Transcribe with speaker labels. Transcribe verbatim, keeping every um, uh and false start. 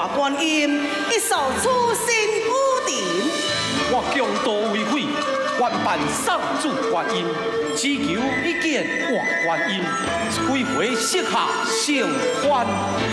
Speaker 1: 大观音，一扫初心污点。
Speaker 2: 我强盗为匪，原扮上主观音，只求一见换观音，归回色下成欢。